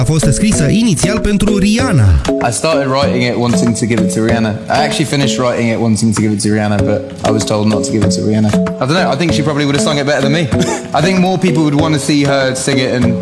A fost scrisă inițial pentru Rihanna. I started writing it wanting to give it to Rihanna. I actually finished writing it wanting to give it to Rihanna, but I was told not to give it to Rihanna. I don't know, I think she probably would have sung it better than me. I think more people would want to see her sing it and